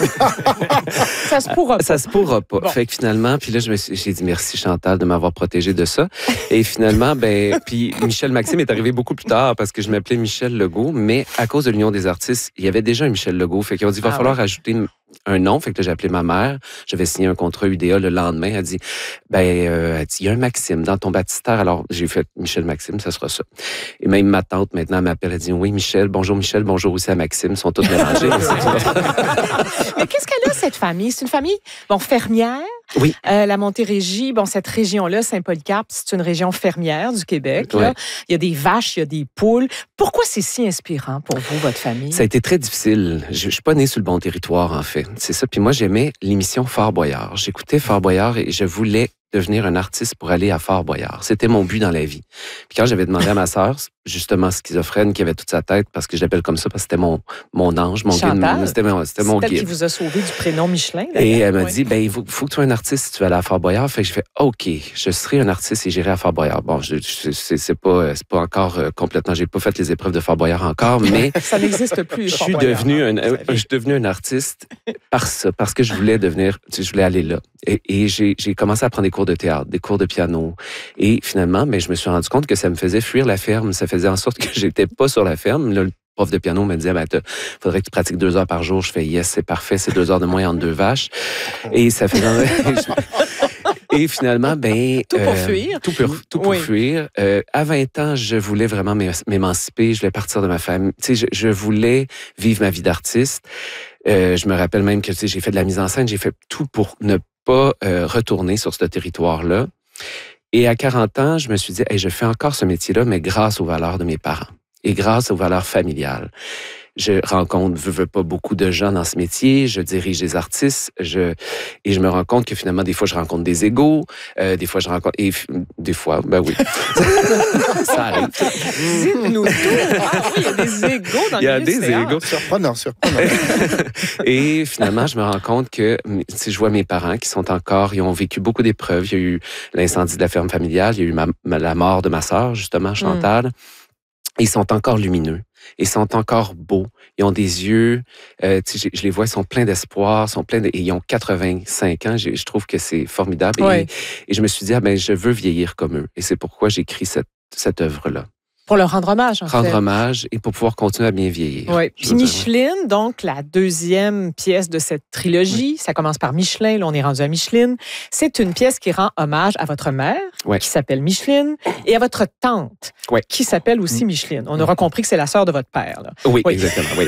Ça se pourra pas. Ça se pourra pas. Bon. Fait que finalement, puis là, j'ai dit merci Chantal de m'avoir protégé de ça. Et finalement, puis Michel Maxime est arrivé beaucoup plus tard parce que je m'appelais Michel Legault, mais à cause de l'Union des artistes, il y avait déjà un Michel Legault. Fait qu'ils ont dit, il va falloir ajouter un nom. Fait que là, j'ai appelé ma mère. J'avais signé un contrat UDA le lendemain. Elle dit, il y a un Maxime dans ton baptistère. Alors, j'ai fait Michel Maxime, ça sera ça. Et même ma tante, maintenant, m'appelle. Elle dit, oui, Michel, bonjour aussi à Maxime. Ils sont tous mélangés. Mais qu'est-ce qu'elle a, cette famille? C'est une famille, fermière. Oui. La Montérégie, cette région-là, Saint-Polycarpe, c'est une région fermière du Québec. Là. Il y a des vaches, il y a des poules. Pourquoi c'est si inspirant pour vous, votre famille? Ça a été très difficile. Je suis pas né sur le bon territoire, en fait. C'est ça. Puis moi, j'aimais l'émission Fort Boyard. J'écoutais Fort Boyard et je voulais devenir un artiste pour aller à Fort Boyard. C'était mon but dans la vie. Puis quand j'avais demandé à ma sœur, justement schizophrène, qui avait toute sa tête, parce que je l'appelle comme ça, parce que c'était mon ange, mon guide. C'était mon guide. C'est elle qui vous a sauvé du prénom Michelin. Et elle m'a dit, il faut que tu sois un artiste si tu veux aller à Fort Boyard. Fait que je fais, OK, je serai un artiste et j'irai à Fort Boyard. Bon, c'est pas encore complètement, j'ai pas fait les épreuves de Fort Boyard encore, mais ça n'existe plus. Je suis devenu un artiste parce que je voulais aller là. Et j'ai commencé à prendre des cours de théâtre, des cours de piano. Et finalement, je me suis rendu compte que ça me faisait fuir la ferme. Ça faisait en sorte que j'étais pas sur la ferme. Là, le prof de piano me disait, faudrait que tu pratiques 2 heures par jour. Je fais, yes, c'est parfait, c'est 2 heures de moins entre 2 vaches. Et ça faisait... Et finalement, tout pour fuir. Tout pour fuir. À 20 ans, je voulais vraiment m'émanciper. Je voulais partir de ma famille. Je voulais vivre ma vie d'artiste. Je me rappelle même que j'ai fait de la mise en scène. J'ai fait tout pour ne pas retourner sur ce territoire-là. Et à 40 ans, je me suis dit, je fais encore ce métier-là, mais grâce aux valeurs de mes parents et grâce aux valeurs familiales. Je rencontre, veux pas, beaucoup de gens dans ce métier. Je dirige des artistes. Et je me rends compte que finalement, des fois, je rencontre des égos. Des fois, oui. Ça arrive. Dites-nous tout. Ah oui, il y a des égos dans le milieu du théâtre. Il y a des égos. Surprenant. Et finalement, je me rends compte que si je vois mes parents qui sont encore, ils ont vécu beaucoup d'épreuves. Il y a eu l'incendie de la ferme familiale. Il y a eu la mort de ma sœur, justement, Chantal. Ils sont encore lumineux. Ils sont encore beaux. Ils ont des yeux, je les vois, ils sont pleins d'espoir, et ils ont 85 ans. Je trouve que c'est formidable. Ouais. Et je me suis dit, je veux vieillir comme eux. Et c'est pourquoi j'ai écrit cette œuvre-là. Pour leur rendre hommage, en fait. Rendre hommage et pour pouvoir continuer à bien vieillir. Oui. Puis Micheline, donc la deuxième pièce de cette trilogie, ça commence par Michelin, là on est rendu à Micheline. C'est une pièce qui rend hommage à votre mère, qui s'appelle Micheline, et à votre tante, qui s'appelle aussi Micheline. On aura compris que c'est la sœur de votre père. Là. Oui, exactement. Oui.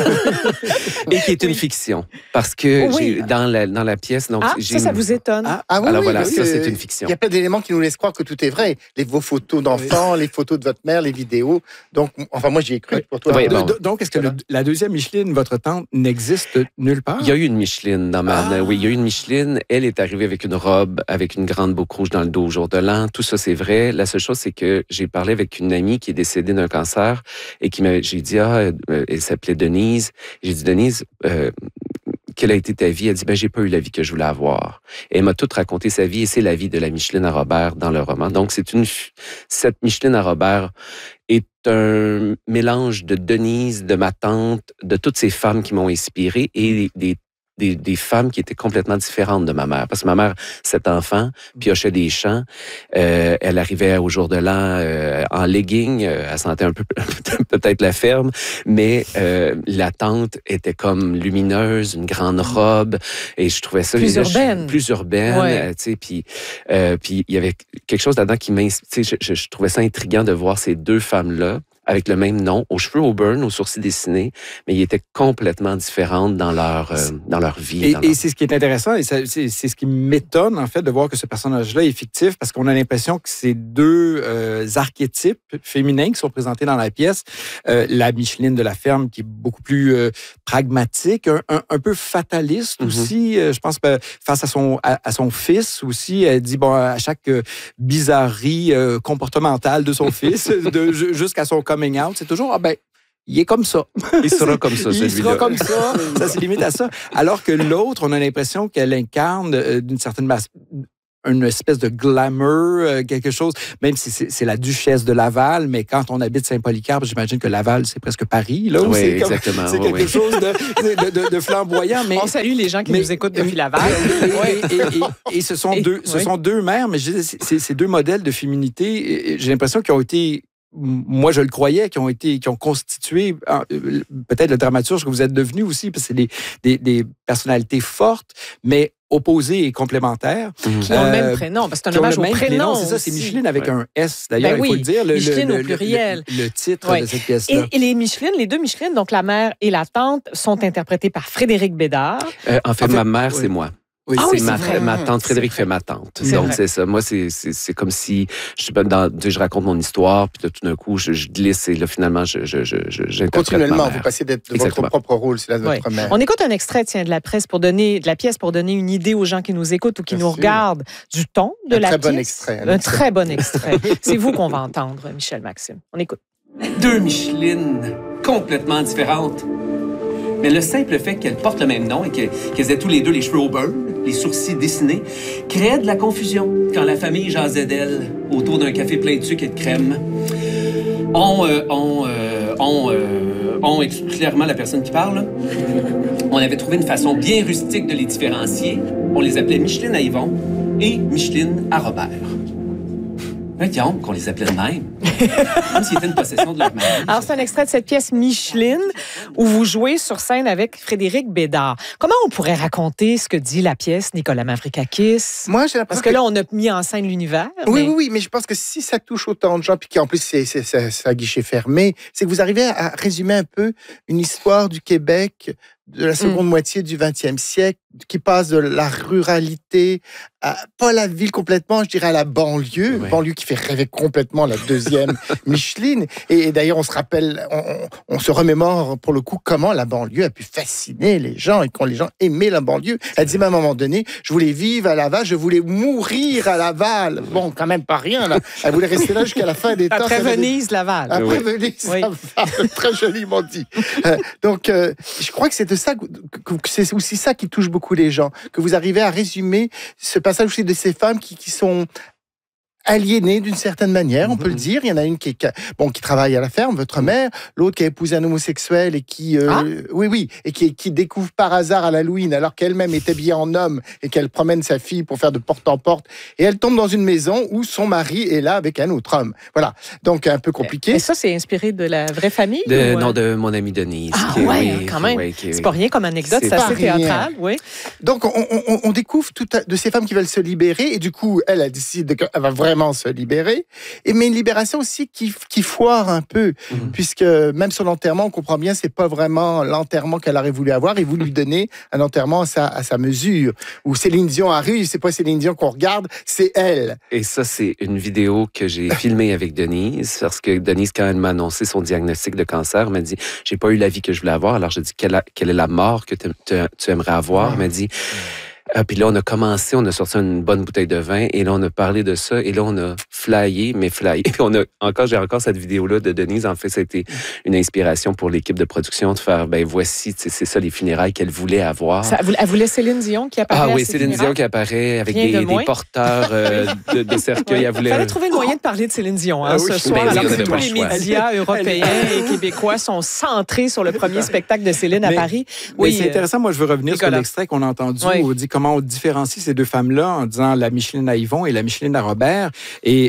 Et qui est une fiction. Parce que dans la pièce... Donc, ça vous étonne? Oui, alors voilà, ça c'est une fiction. Il y a plein d'éléments qui nous laissent croire que tout est vrai. Vos photos d'enfants, les photos de votre mère, les vidéos. Donc, moi, j'y ai cru pour toi. Donc, est-ce que la deuxième Micheline, votre tante, n'existe nulle part? Il y a eu une Micheline dans ma... Oui, il y a eu une Micheline. Elle est arrivée avec une robe, avec une grande boucle rouge dans le dos au jour de l'an. Tout ça, c'est vrai. La seule chose, c'est que j'ai parlé avec une amie qui est décédée d'un cancer et j'ai dit, elle s'appelait Denise. J'ai dit, Denise... quelle a été ta vie? Elle dit, j'ai pas eu la vie que je voulais avoir. Et elle m'a tout raconté sa vie et c'est la vie de la Micheline à Robert dans le roman. Donc, cette Micheline à Robert est un mélange de Denise, de ma tante, de toutes ces femmes qui m'ont inspiré et des femmes qui étaient complètement différentes de ma mère. Parce que ma mère, 7 enfants, piochait des champs. Elle arrivait au jour de l'an en legging. Elle sentait un peu peut-être la ferme. Mais la tante était comme lumineuse, une grande robe. Et je trouvais ça... Plus urbaine. Plus urbaine. Ouais. Puis il y avait quelque chose là-dedans qui m'inspirait. Je trouvais ça intriguant de voir ces deux femmes-là avec le même nom, aux cheveux auburn, aux sourcils dessinés, mais ils étaient complètement différentes dans leur vie. Et c'est ce qui est intéressant, et c'est ce qui m'étonne, en fait, de voir que ce personnage-là est fictif, parce qu'on a l'impression que c'est deux archétypes féminins qui sont présentés dans la pièce. La Micheline de la ferme, qui est beaucoup plus pragmatique, un peu fataliste aussi, je pense, face à son fils aussi. Elle dit, à chaque bizarrerie comportementale de son fils, jusqu'à son coming out, c'est toujours, il est comme ça. Il sera comme ça, celui-là. Il sera comme ça. Ça se limite à ça. Alors que l'autre, on a l'impression qu'elle incarne d'une certaine une espèce de glamour, quelque chose, même si c'est la duchesse de Laval, mais quand on habite Saint-Polycarpe, j'imagine que Laval, c'est presque Paris, là. Oui, exactement. C'est quelque chose de flamboyant. Mais, on salue les gens qui nous écoutent depuis Laval. Et ce sont deux mères, mais c'est deux modèles de féminité, j'ai l'impression qu'ils ont été... Moi, je le croyais, qui ont constitué peut-être le dramaturge que vous êtes devenu aussi, parce que c'est des personnalités fortes, mais opposées et complémentaires. Qui ont le même prénom, parce que c'est un hommage au prénom. C'est ça, c'est Micheline avec un S, d'ailleurs, il faut le dire. Micheline au pluriel. Le titre de cette pièce-là. Et les deux Micheline, donc la mère et la tante, sont interprétées par Frédéric Bédard. En fait, ma mère, c'est moi. Oui, c'est ma tante. Frédéric fait ma tante. Donc, c'est ça. Moi, c'est comme si je raconte mon histoire, puis là, tout d'un coup, je glisse et là, finalement, j'interprète continuellement, ma mère. vous passez de votre propre rôle, c'est là de votre mère. On écoute un extrait de la pièce pour donner une idée aux gens qui nous écoutent ou qui nous regardent du ton de la pièce. Un très bon extrait. C'est vous qu'on va entendre, Michel Maxime. On écoute. Deux Micheline complètement différentes. Mais le simple fait qu'elles portent le même nom et qu'elles aient tous les deux les cheveux au beurre, les sourcils dessinés, créait de la confusion quand la famille jasait d'elles autour d'un café plein de sucre et de crème. On exclut clairement la personne qui parle. On avait trouvé une façon bien rustique de les différencier. On les appelait Micheline à Yvon et Micheline à Robert. Voyons qu'on les appelait de même. Comme s'ils étaient une possession de leur mère. Alors, c'est un extrait de cette pièce Micheline où vous jouez sur scène avec Frédéric Bédard. Comment on pourrait raconter ce que dit la pièce Nicolas Mavrakakis? Moi, j'ai l'impression parce que là, on a mis en scène l'univers. Oui, mais je pense que si ça touche autant de gens, puis qu'en plus, c'est à guichet fermé, c'est que vous arrivez à résumer un peu une histoire du Québec de la seconde moitié du 20e siècle, qui passe de la ruralité à, pas la ville complètement, je dirais à la banlieue, banlieue qui fait rêver complètement la deuxième Micheline. Et d'ailleurs, on se rappelle, on se remémore pour le coup comment la banlieue a pu fasciner les gens et quand les gens aimaient la banlieue. Elle disait même à un moment donné, je voulais vivre à Laval, je voulais mourir à Laval. Bon, quand même pas rien, là. Elle voulait rester là jusqu'à la fin des temps. Après Venise, Laval. Après Venise, Laval. Très joliment dit. Donc, je crois que c'est de ça, que c'est aussi ça qui touche beaucoup les gens, que vous arrivez à résumer ce passage aussi de ces femmes qui sont aliénée d'une certaine manière, on peut le dire. Il y en a une qui travaille à la ferme, votre mère, l'autre qui a épousé un homosexuel et qui, et qui découvre par hasard à l'Halloween, alors qu'elle-même est habillée en homme et qu'elle promène sa fille pour faire de porte en porte, et elle tombe dans une maison où son mari est là avec un autre homme. Voilà. Donc, un peu compliqué. Et ça, c'est inspiré de la vraie famille? Non, de mon amie Denise. Quand même. C'est pas rien comme anecdote, c'est assez théâtral. Oui. Donc, on découvre de ces femmes qui veulent se libérer, et du coup, elle décide qu'elle va vraiment se libérer, mais une libération aussi qui foire un peu, puisque même son enterrement, on comprend bien, c'est pas vraiment l'enterrement qu'elle aurait voulu avoir, et vous lui donnez un enterrement à sa mesure, où Céline Dion arrive, c'est pas Céline Dion qu'on regarde, c'est elle. Et ça, c'est une vidéo que j'ai filmée avec Denise, parce que Denise, quand elle m'a annoncé son diagnostic de cancer, m'a dit, j'ai pas eu la vie que je voulais avoir, alors j'ai dit, quelle est la mort que tu aimerais avoir? Elle m'a dit, puis là, on a sorti une bonne bouteille de vin, et là, on a parlé de ça, et là, on a flyé. Puis j'ai encore cette vidéo-là de Denise. En fait, ça a été une inspiration pour l'équipe de production de faire, voici, c'est ça les funérailles qu'elle voulait avoir. Elle voulait Céline Dion qui apparaît. Ah oui, Céline Dion qui apparaît avec des porteurs de cercueils. Il fallait trouver le moyen de parler de Céline Dion ce soir, alors que tous les médias européens et québécois sont centrés sur le premier spectacle de Céline à Paris. Oui, c'est intéressant. Moi, je veux revenir sur l'extrait qu'on a entendu. On dit comment on différencie ces deux femmes-là en disant la Micheline à Yvon et la Micheline à Robert. Et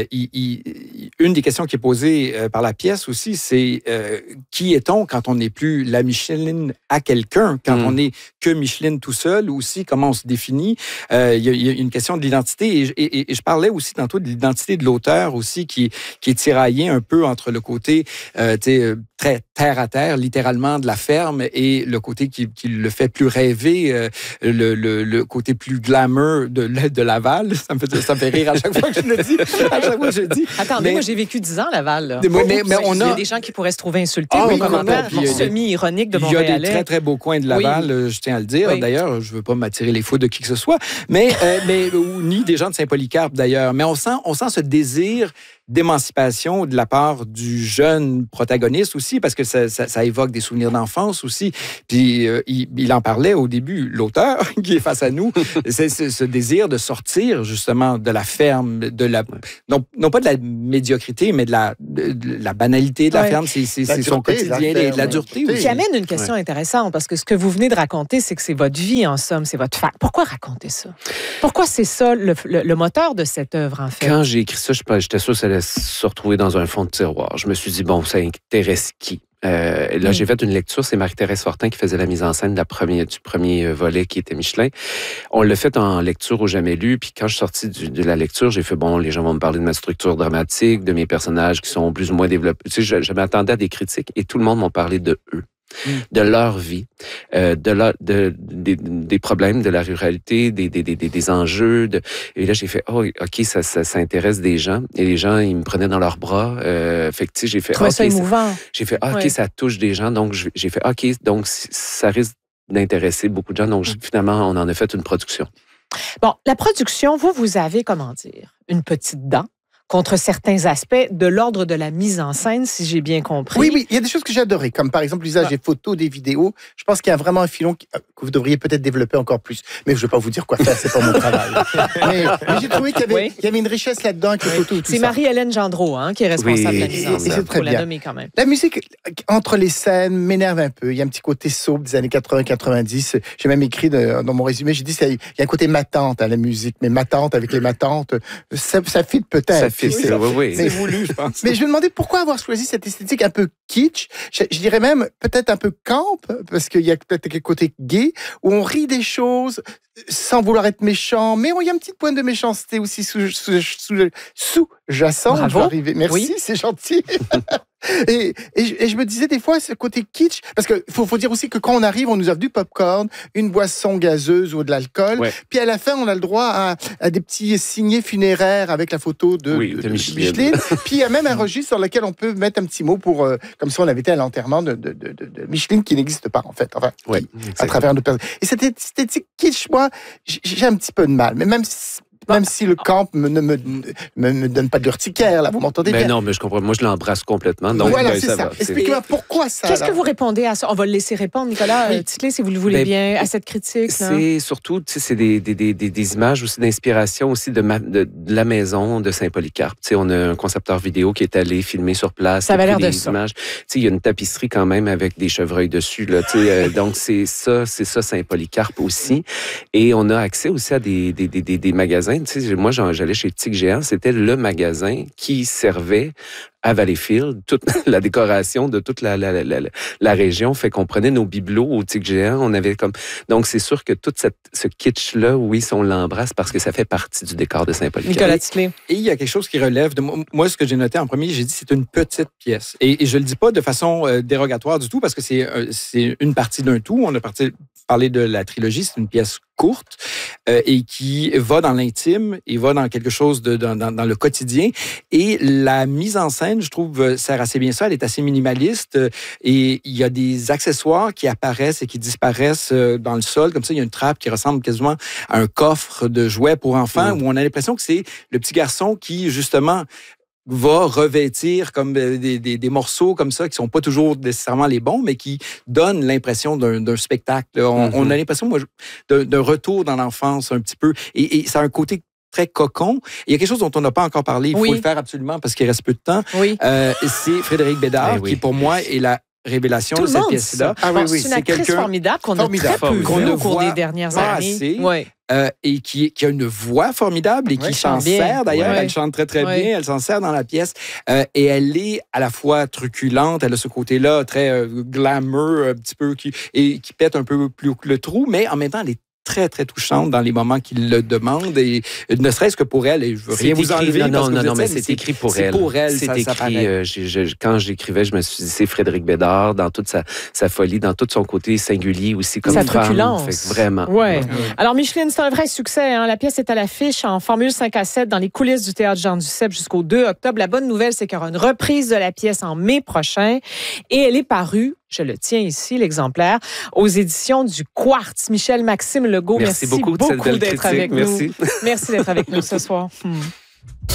une des questions qui est posée par la pièce aussi, c'est qui est-on quand on n'est plus la Micheline à quelqu'un, quand on n'est que Micheline tout seul, ou aussi comment on se définit. Il y a une question de l'identité. Et je parlais aussi tantôt de l'identité de l'auteur aussi, qui est tiraillée un peu entre le côté très terre à terre, littéralement, de la ferme, et le côté qui le fait plus rêver, le côté plus glamour de Laval. Ça me fait rire à chaque fois que je le dis. Attendez, moi, j'ai vécu 10 ans à Laval. Là. Mais il y a des gens qui pourraient se trouver insultés ou commentaires semi-ironiques de Montréalais. Il y a des très, très beaux coins de Laval, je tiens à le dire. Oui. D'ailleurs, je ne veux pas m'attirer les foudres de qui que ce soit, mais ni des gens de Saint-Polycarpe, d'ailleurs. Mais on sent ce désir d'émancipation de la part du jeune protagoniste aussi, parce que ça évoque des souvenirs d'enfance aussi. Puis il en parlait au début, l'auteur qui est face à nous, c'est ce désir de sortir justement de la ferme, non pas de la médiocrité, mais de la banalité de la ferme, c'est son quotidien, de la dureté aussi. Qui amène une question intéressante, parce que ce que vous venez de raconter, c'est que c'est votre vie, en somme, c'est votre Pourquoi raconter ça? Pourquoi c'est ça le moteur de cette œuvre, en fait? Quand j'ai écrit ça, j'étais sûr que ça allait se retrouver dans un fond de tiroir. Je me suis dit, bon, ça intéresse qui? Là, j'ai fait une lecture, c'est Marie-Thérèse Fortin qui faisait la mise en scène du premier volet qui était Michelin. On l'a fait en lecture au jamais lu, puis quand je suis sorti de la lecture, j'ai fait, bon, les gens vont me parler de ma structure dramatique, de mes personnages qui sont plus ou moins développés. Tu sais, je m'attendais à des critiques et tout le monde m'a parlé de eux. De leur vie, des problèmes de la ruralité, des enjeux. Et là, j'ai fait, oh, OK, ça intéresse des gens. Et les gens, ils me prenaient dans leurs bras. Fait que, tu sais, j'ai fait, OK, ça émouvant. J'ai fait, OK, ça touche des gens. Donc, j'ai fait, OK, donc ça risque d'intéresser beaucoup de gens. Donc, finalement, on en a fait une production. Bon, la production, vous avez, comment dire, une petite dent contre certains aspects de l'ordre de la mise en scène, si j'ai bien compris. Oui, il y a des choses que j'ai adorées, comme par exemple l'usage des photos, des vidéos. Je pense qu'il y a vraiment un filon que vous devriez peut-être développer encore plus. Mais je ne vais pas vous dire quoi faire, c'est pas mon travail. mais j'ai trouvé qu'il y avait une richesse là-dedans avec les photos et tout ça. C'est Marie-Hélène Gendreau qui est responsable de la mise en scène. C'est très bien. Quand même. La musique, entre les scènes, m'énerve un peu. Il y a un petit côté soap des années 80-90. J'ai même écrit dans mon résumé, j'ai dit il y a un côté matante à la musique, mais matante avec les matantes, ça fit peut-être. Ça fit, oui. C'est voulu, je pense. Mais je me demandais pourquoi avoir choisi cette esthétique un peu kitsch, je dirais même peut-être un peu camp, parce qu'il y a peut-être quelque côté gay, où on rit des choses sans vouloir être méchant, mais il y a une petite pointe de méchanceté aussi sous-jacent. Bravo. Merci, oui. C'est gentil. Et je me disais des fois, ce côté kitsch, parce qu'il faut dire aussi que quand on arrive, on nous offre du popcorn, une boisson gazeuse ou de l'alcool, puis à la fin, on a le droit à des petits signets funéraires avec la photo de Micheline. Puis il y a même un registre sur lequel on peut mettre un petit mot pour, comme si on avait été à l'enterrement de Micheline, qui n'existe pas en fait, à travers notre personne. Et cette esthétique kitsch, moi, j'ai un petit peu de mal, mais même si le camp ne me donne pas de l'urticaire, là, vous m'entendez bien? Non, mais je comprends. Moi, je l'embrasse complètement. Donc, voilà, c'est ça. Expliquez-moi pourquoi ça. Qu'est-ce que vous répondez à ça? On va le laisser répondre, Nicolas Titley, si vous le voulez bien, à cette critique. C'est surtout, tu sais, c'est des images aussi d'inspiration aussi de la maison de Saint-Polycarpe. Tu sais, on a un concepteur vidéo qui est allé filmer sur place. Ça avait l'air de ça. Tu sais, il y a une tapisserie quand même avec des chevreuils dessus, là, tu sais. Donc, c'est ça Saint-Polycarpe aussi. Et on a accès aussi à des magasins. Tu sais, moi, j'allais chez Tic Géant, c'était le magasin qui servait à Valleyfield toute la décoration de toute la région. Fait qu'on prenait nos bibelots au Tic Géant. On avait comme... Donc, c'est sûr que tout ce kitsch-là, oui, on l'embrasse parce que ça fait partie du décor de Saint-Polycarpe. Nicolas Titley. Et il y a quelque chose qui relève de... Moi, ce que j'ai noté en premier, j'ai dit c'est une petite pièce. Et je le dis pas de façon dérogatoire du tout parce que c'est une partie d'un tout. On a parlé de la trilogie, c'est une pièce courte et qui va dans l'intime et va dans quelque chose dans le quotidien. Et la mise en scène, je trouve, sert assez bien ça. Elle est assez minimaliste et il y a des accessoires qui apparaissent et qui disparaissent dans le sol. Comme ça, il y a une trappe qui ressemble quasiment à un coffre de jouets pour enfants où on a l'impression que c'est le petit garçon qui, justement, va revêtir comme des morceaux comme ça qui sont pas toujours nécessairement les bons, mais qui donnent l'impression d'un spectacle. On a l'impression, moi, d'un retour dans l'enfance un petit peu. Et ça a un côté très cocon. Il y a quelque chose dont on n'a pas encore parlé. Il faut le faire absolument parce qu'il reste peu de temps. C'est Frédéric Bédard qui, pour moi, est la révélation de cette pièce-là. C'est une actrice formidable qu'on a très peu vue au cours des dernières années. Et qui a une voix formidable et qui s'en sert d'ailleurs. Elle chante très, très bien. Elle s'en sert dans la pièce. Et elle est à la fois truculente. Elle a ce côté-là très glamour, un petit peu, qui pète un peu plus le trou, mais en même temps, elle est très, très touchante dans les moments qu'il le demande, et ne serait-ce que pour elle, et je veux rien vous enlever. Non, mais c'est écrit pour elle. C'est pour elle, c'est écrit. Quand j'écrivais, je me suis dit, c'est Frédéric Bédard, dans toute sa folie, dans tout son côté singulier aussi, comme sa femme. truculence. Vraiment. Ouais. Alors, Micheline, c'est un vrai succès. La pièce est à l'affiche en formule 5-7 dans les coulisses du Théâtre Jean Duceppe jusqu'au 2 octobre. La bonne nouvelle, c'est qu'il y aura une reprise de la pièce en mai prochain, et elle est parue, je le tiens ici, l'exemplaire, aux éditions du Quartz. Michel Maxime Legault, merci beaucoup d'être avec nous. Merci d'être avec nous ce soir.